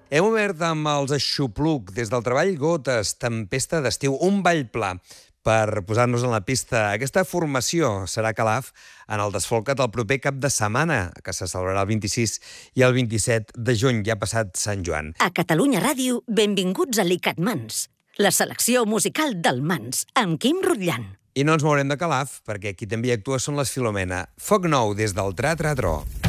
Hem obert amb els Aixopluc, des del treball Gotes, Tempesta d'estiu, un ball pla per posar-nos en la pista. Aquesta formació serà Calaf en el Desfolcat el proper cap de setmana, que se celebrarà el 26 i el 27 de juny, ja passat Sant Joan. A Catalunya Ràdio, benvinguts a l'ICAT Mans, la selecció musical del Mans, amb Quim Rutllant. I no ens mourem de Calaf, perquè qui també hi actua són les Filomena. Foc nou des del Tra Tra Tro.